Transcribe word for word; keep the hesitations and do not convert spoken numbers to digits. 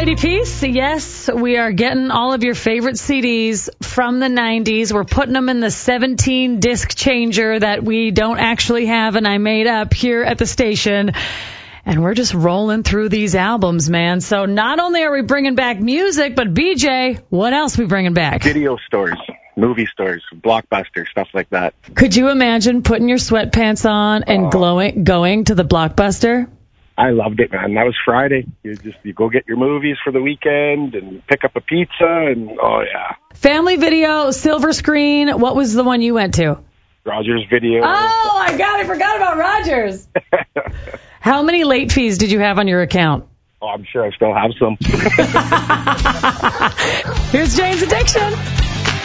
Lady Peace. Yes, we are getting all of your favorite C Ds from the nineties. We're putting them in the seventeen disc changer that we don't actually have and I made up here at the station. And we're just rolling through these albums, man. So not only are we bringing back music, but B J, what else are we bringing back? Video stores, movie stores, Blockbuster, stuff like that. Could you imagine putting your sweatpants on and Oh. glowing, going to the Blockbuster? I loved it, man. That was Friday. You just you go get your movies for the weekend and pick up a pizza, and oh yeah. Family Video, Silver Screen. What was the one you went to? Rogers Video. Oh, my God, I forgot about Rogers. How many late fees did you have on your account? Oh, I'm sure I still have some. Here's Jane's Addiction.